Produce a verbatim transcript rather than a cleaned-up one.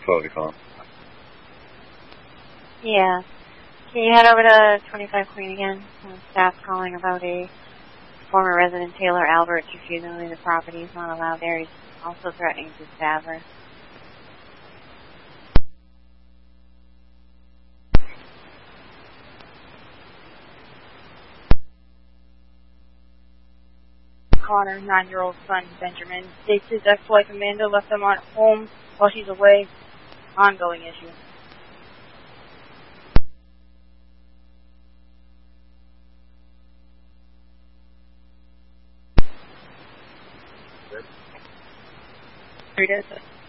twelve you calling? Yeah. Can you head over to twenty-five Queen again? Uh, staff's calling about a former resident, Taylor Albert, refusing to leave the property. He's not allowed there. He's also threatening to stab her. Connor, nine-year-old son, Benjamin, states his ex-wife Amanda left them at home while she's away. Ongoing issue. Three days.